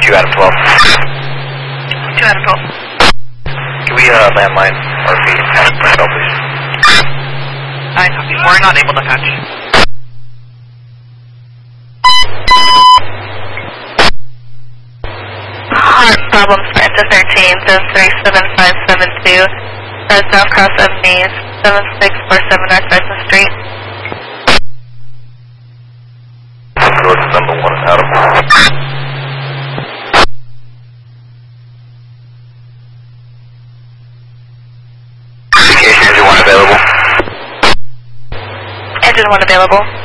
2 out of 12. 2 out of 12. Can we landline RP at Brandel, please? I copy. We're not able to patch. Hot problems for Enter 13, 37572. South Cross Avenue, 7647 North Crescent Street. George, number 1 is out of Engine 1 available. Engine 1 available.